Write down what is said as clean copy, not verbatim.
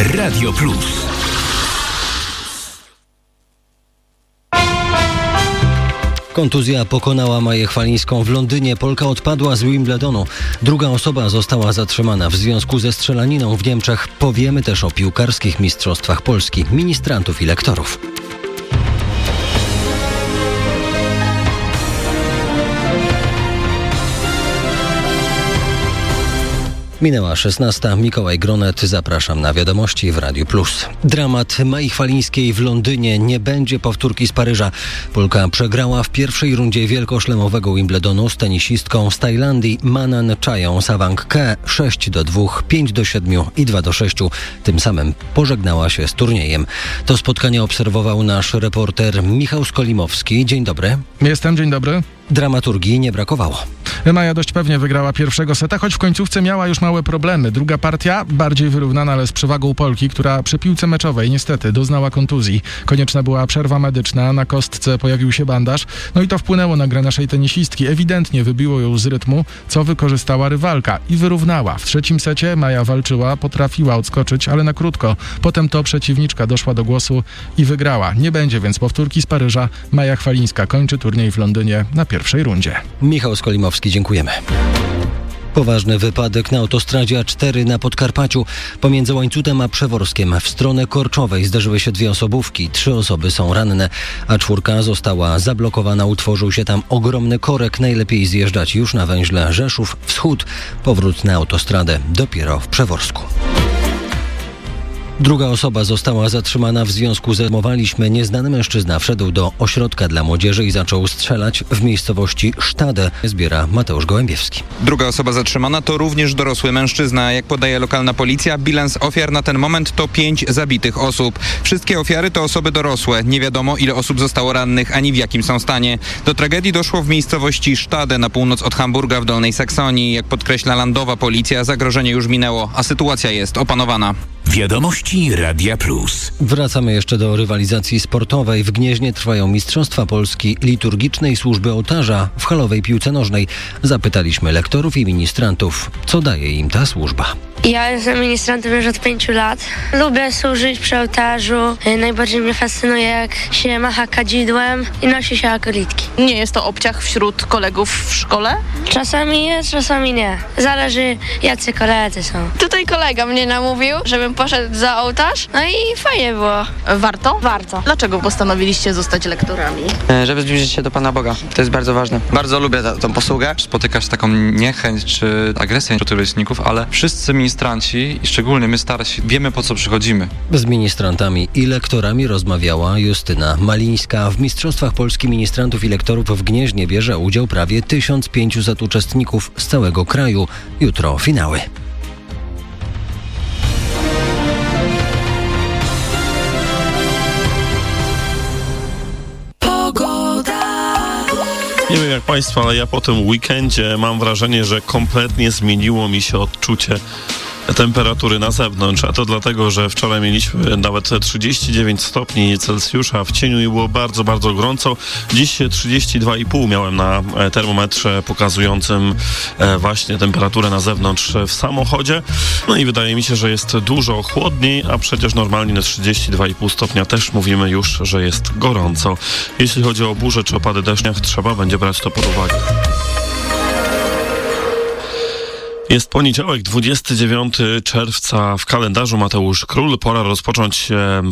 Radio Plus. Kontuzja pokonała Maję Chwalińską w Londynie. Polka odpadła z Wimbledonu. Druga osoba została zatrzymana w związku ze strzelaniną w Niemczech. Powiemy też o piłkarskich mistrzostwach Polski, ministrantów i lektorów. Minęła 16. Mikołaj Gronet. Zapraszam na wiadomości w Radiu Plus. Dramat Mai Chwalińskiej w Londynie. Nie będzie powtórki z Paryża. Polka przegrała w pierwszej rundzie wielkoszlemowego Wimbledonu z tenisistką z Tajlandii Manan Chają Savang-Ke 6-2, 5-7 i 2-6. Tym samym pożegnała się z turniejem. To spotkanie obserwował nasz reporter Michał Skolimowski. Dzień dobry. Jestem, dzień dobry. Dramaturgii nie brakowało. Maja dość pewnie wygrała pierwszego seta, choć w końcówce miała już małe problemy. Druga partia bardziej wyrównana, ale z przewagą Polki, która przy piłce meczowej niestety doznała kontuzji. Konieczna była przerwa medyczna, na kostce pojawił się bandaż, no i to wpłynęło na grę naszej tenisistki. Ewidentnie wybiło ją z rytmu, co wykorzystała rywalka i wyrównała. W trzecim secie Maja walczyła, potrafiła odskoczyć, ale na krótko. Potem to przeciwniczka doszła do głosu i wygrała. Nie będzie więc powtórki z Paryża. Maja Chwalińska kończy turniej w Londynie na pierwszej rundzie. Michał Skolimowski, dziękujemy. Poważny wypadek na autostradzie A4 na Podkarpaciu. Pomiędzy Łańcutem a Przeworskiem w stronę Korczowej zderzyły się 2 osobówki. 3 osoby są ranne, a 4 została zablokowana. Utworzył się tam ogromny korek. Najlepiej zjeżdżać już na węźle Rzeszów Wschód. Powrót na autostradę dopiero w Przeworsku. Druga osoba została zatrzymana w związku z Nieznany mężczyzna wszedł do ośrodka dla młodzieży i zaczął strzelać w miejscowości Sztade. Zbiera Mateusz Gołębiewski. Druga osoba zatrzymana to również dorosły mężczyzna. Jak podaje lokalna policja, bilans ofiar na ten moment to 5 zabitych osób. Wszystkie ofiary to osoby dorosłe. Nie wiadomo, ile osób zostało rannych, ani w jakim są stanie. Do tragedii doszło w miejscowości Sztade na północ od Hamburga w Dolnej Saksonii. Jak podkreśla landowa policja, zagrożenie już minęło, a sytuacja jest opanowana. Wiadomości Radia Plus. Wracamy jeszcze do rywalizacji sportowej. W Gnieźnie trwają Mistrzostwa Polski liturgicznej służby ołtarza w halowej piłce nożnej. Zapytaliśmy lektorów i ministrantów, co daje im ta służba. Ja jestem ministrantem już od 5 lat. Lubię służyć przy ołtarzu. Najbardziej mnie fascynuje, jak się macha kadzidłem i nosi się akolitki. Nie jest to obciach wśród kolegów w szkole? Czasami jest, czasami nie. Zależy, jacy koledzy są. Tutaj kolega mnie namówił, żebym poszedł za ołtarz. No i fajnie było. Warto? Warto. Dlaczego postanowiliście zostać lektorami? Żeby zbliżyć się do Pana Boga. To jest bardzo ważne. Bardzo lubię tę posługę. Spotykasz taką niechęć czy agresję wśród rówieśników, ale wszyscy ministranci i szczególnie my starsi wiemy, po co przychodzimy. Z ministrantami i lektorami rozmawiała Justyna Malińska. W Mistrzostwach Polski ministrantów i lektorów w Gnieźnie bierze udział prawie 1500 uczestników z całego kraju. Jutro finały. Nie wiem jak Państwo, ale ja po tym weekendzie mam wrażenie, że kompletnie zmieniło mi się odczucie temperatury na zewnątrz, a to dlatego, że wczoraj mieliśmy nawet 39 stopni Celsjusza w cieniu i było bardzo, bardzo gorąco. Dziś 32,5 miałem na termometrze pokazującym właśnie temperaturę na zewnątrz w samochodzie. No i wydaje mi się, że jest dużo chłodniej, a przecież normalnie na 32,5 stopnia też mówimy już, że jest gorąco. Jeśli chodzi o burze czy opady deszcznych, trzeba będzie brać to pod uwagę. Jest poniedziałek, 29 czerwca w kalendarzu. Mateusz Król. Pora rozpocząć